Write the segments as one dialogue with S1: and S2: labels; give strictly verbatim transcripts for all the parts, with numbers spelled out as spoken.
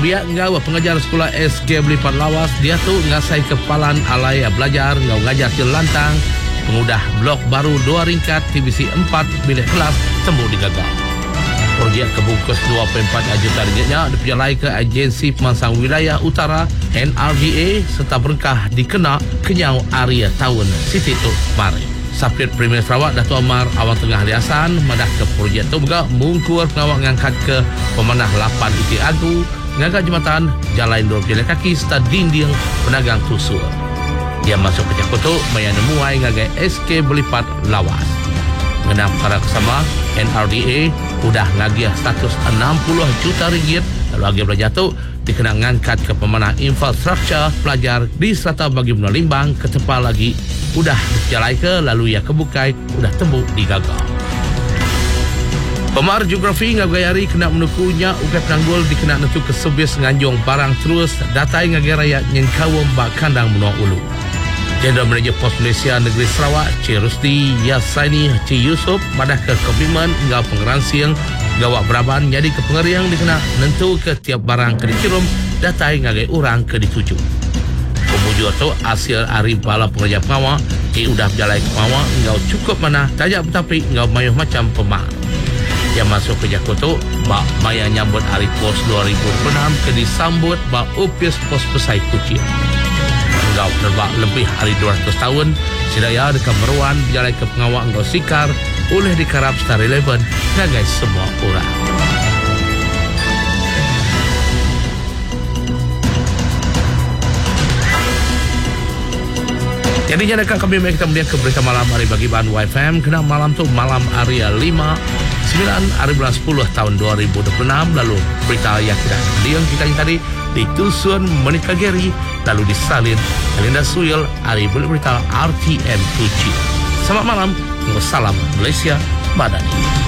S1: Biak ngau pengajar sekolah S K Belipat Lawas, dia tu ngasai kepalan alai belajar ngau ngajar cil lantang, pengudah blok baru dua ringkat T B C empat bilik kelas tembuk digagal. Projek kebungkus dua puluh empat juta ringgitnya diperjalai ke Agensi Pemansang Wilayah Utara N R D A serta berkah dikena kenyau area tahun Siti tu mari. Sapit Premier Sarawak Dato' Amar Awang Tengah Liasan madah ke projek tu juga mungkur pengawak ngangkat ke pemanah lapan Iti Agu ngangkat jembatan jalan dua berjalan kaki serta dinding penagang tusur. Dia masuk ke Jakoto maya nemuai ngagai S K Belipat Lawas. Mengenang perkara bersama N R D A udah ngagiah status enam puluh juta ringgit lalu agih belajar tu dikenang ngangkat ke pemanah infrastruktur pelajar di serata bagi Benua Limbang ke tempat lagi udah berjalai ke lalu ia kebukai udah tembuk digagal. Pemar geografi ngagayari kena menukunya ukai penanggul dikena nentu ke sebis nganjung barang terus datai ngagai rakyat nyengkawam bak kandang Benua Ulu. Jeneral Manager Pos Malaysia Negeri Sarawak Cik Rusdi Yasaini Cik Yusof madah ke komitmen ngau pengeransiang gawak beraban jadi ke pengeriang dikena nentu ke tiap barang ke dikirim datai ngagai orang ke dituju. Pemujur tu hasil hari bala pengerja pengawak Cik udah berjalai ke pengawak ngau cukup mana tajak bertapik ngau mayuh macam pemar. Yang masuk ke Jakoto bak maya nyambut hari pos dua ribu dua puluh enam ke disambut bak upis pos pesai kucing. Engkau terbak lebih hari dua ratus tahun sedaya dekat meruan berjalai ke pengawak engkau sikar oleh dikarap secara relevan ngagai semua orang. Jadinya dekat kami kita kemudian ke berita malam hari bagi bahan Y F M kena malam tu malam area lima sembilan hari bulan sepuluh tahun dua ribu dua puluh enam lalu berita yang kita diang kita yang tadi ditusun Monica Gary lalu disalin Melinda Suil hari berita R T M Kuci. Selamat malam, salam Malaysia Madani.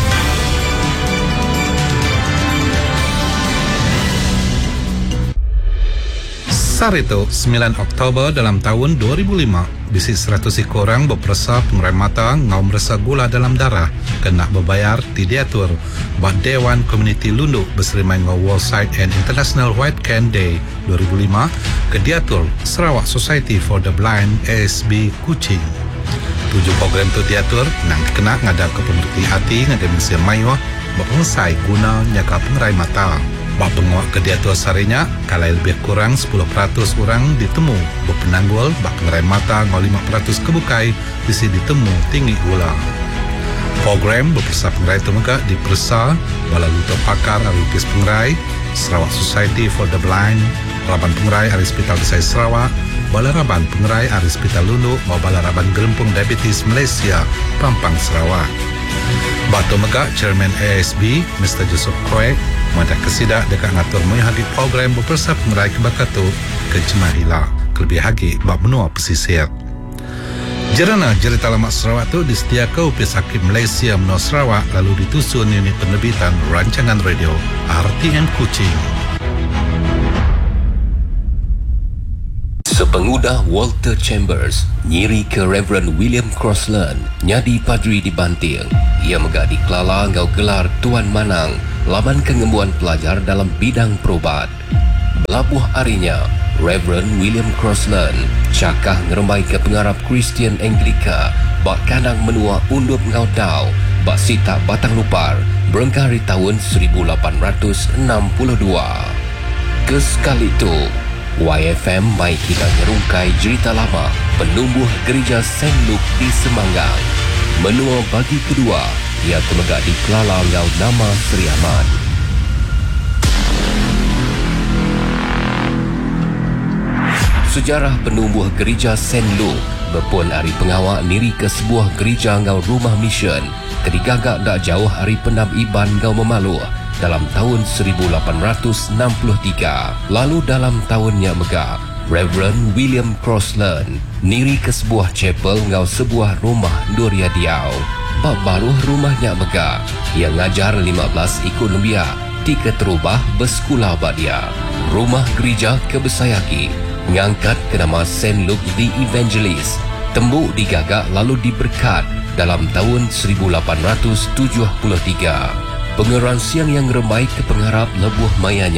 S2: Sarito, sembilan Oktober dalam tahun dua ribu lima, bisi seratus orang berperasa pengerai mata ngau merasa gula dalam darah kena berbayar di diatur buat Dewan Komuniti Lundu berserimai ngau Worldside and International White Can Day dua ribu lima ke diatur Sarawak Society for the Blind A S B Kuching. Tujuh program tu diatur nang kena ngada ke pemerhati hati ngagai Malaysia Mayuh berpengesai guna nyaga pengerai mata. Bak penguat ke diatur sarinya, kalau lebih kurang sepuluh peratus orang ditemu berpenanggul, bak pengerai mata ngau lima peratus kebukai, bisi ditemu tinggi gula. Program berpersa pengerai itu juga dipersa bala luta pakar arukis pengerai, Sarawak Society for the Blind, Raban Pengerai Ari Hospital Desai Sarawak, bala Raban Pengerai Ari Hospital Lundu, mau bala Raban Gerempung Diabetes Malaysia, Pampang Sarawak. Batu Megak Chairman A S B Mister Joseph Kroek madah kesidak dekat ngatur menghagi program berpersa pengerai kebakatu ke Jemaah Hila kelebih hagi bak benua pesisir. Jerana Jerita Lamak Sarawak tu disediakan upis Hakim Malaysia Menua Sarawak lalu ditusun unit penerbitan rancangan radio R T M Kuching.
S3: Sepengudah Walter Chambers nyiri ke Reverend William Crossland nyadi padri di Banting. Ia megak di Kelala ngau gelar Tuan Manang laman kengembuan pelajar dalam bidang perubat. Belabuh harinya Reverend William Crossland cakah ngerembai ke pengarap Kristian Anglika bak kanang menua undup ngau dau bak sita batang lupar berengkah hari tahun seribu lapan ratus enam puluh dua. Kesekali itu Y F M mai kita nyerungkai cerita lama penumbuh gereja Saint Luke di Semanggang. Menua bagi kedua, ia temegak di Kelala ngau nama Seri Ahmad. Sejarah penumbuh gereja Saint Luke berpun hari pengawak niri ke sebuah gereja ngau rumah mission kedigagak dak jauh hari penam Iban ngau Memaluh dalam tahun seribu lapan ratus enam puluh tiga. Lalu dalam tahunnya megah, Reverend William Crossland niri ke sebuah chapel ngau sebuah rumah Doria Diau. Bak baru rumahnya megah, ia ngajar lima belas ikut lembia, tiga terubah bersekolah bak dia. Rumah gereja kebesayaki mengangkat ke nama Saint Luke the Evangelist. Tembuk digagak lalu diberkat dalam tahun seribu lapan ratus tujuh puluh tiga. Pengeransian yang remai ke pengharap lebuh mayanya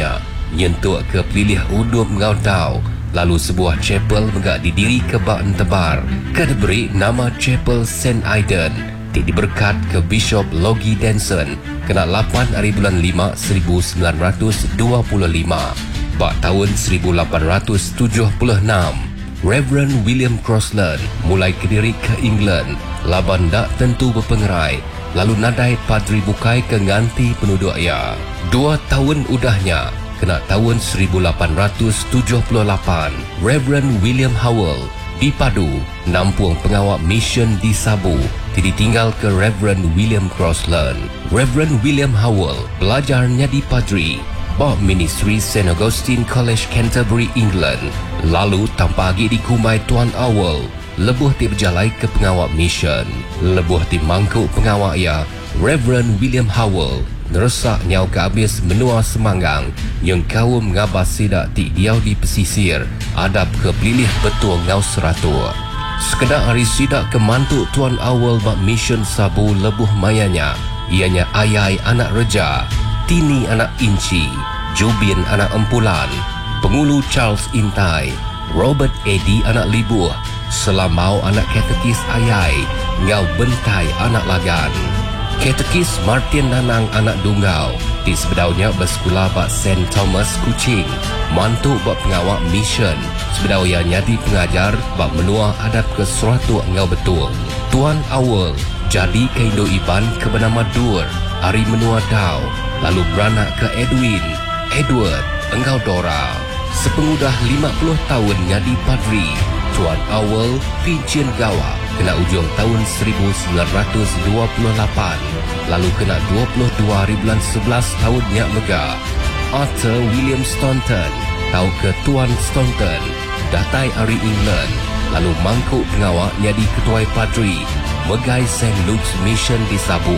S3: nyentuk ke pilih udum ngau tau. Lalu sebuah chapel megak didiri ke bak tebar, ke diberi nama Chapel Saint Aidan. Ti diberkat ke Bishop Logie Denson kena lapan hari bulan lima seribu sembilan ratus dua puluh lima. Bak tahun seribu lapan ratus tujuh puluh enam, Reverend William Crossland mulai kediri ke England. Laban dak tentu berpengerai, lalu nadai padri bukai ke nganti penduduk ia. Dua tahun udahnya, kena tahun seribu lapan ratus tujuh puluh lapan, Reverend William Howell dipadu nampung pengawal mission di Sabu, ditinggal ke Reverend William Crossland. Reverend William Howell belajar jadi padri bak ministry Saint Augustine College Canterbury, England. Lalu tanpa lagi dikumai Tuan Howell, lebuh ti berjalai ke pengawal mission. Lebuh ti mangkuk pengawal ia, Reverend William Howell neresak nyau ke habis menua semanggang yang kaum ngabas sidak ti diau di pesisir adab ke pilih betul ngau seratua. Sekedar hari sidak ke mantuk Tuan Awal bak mission Sabu lebuh mayanya, ianya Ayai anak Reja, Tini anak Inci, Jubin anak Empulan, Pengulu Charles Intai, Robert Eddy anak Libuh, Selamau anak Katekis Ayai, Ngau Bentai anak Lagan, Katekis Martin Nanang anak Dunggau, di sebedaunya bersekolah bak Saint Thomas Kuching, mantuk bak pengawal mission, sebedau ia nyadi pengajar bak menua adab ke suatu engau betul. Tuan Awal jadi ke Indo Iban ke bernama Dur, hari menua dau, lalu beranak ke Edwin, Edward, engau Dora. Sepengudah lima puluh tahun nyadi padri, Tuan Awal pincin gawa kena ujung tahun seribu sembilan ratus dua puluh lapan, lalu kena dua puluh dua hari bulan sebelas tahun nyak mega. Arthur William Staunton tahu ke Tuan Staunton datai hari England, lalu mangkuk pengawal jadi ketua padri megai Saint Luke's Mission di Sabu.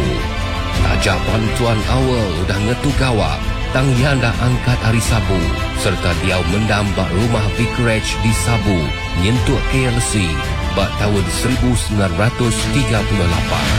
S3: Tajapan Tuan Awal udah ngetu gawa tang yanda angkat hari Sabu, serta dia mendambak rumah vicarage di Sabu nyentuk K L C bak tahun seribu sembilan ratus tiga puluh lapan.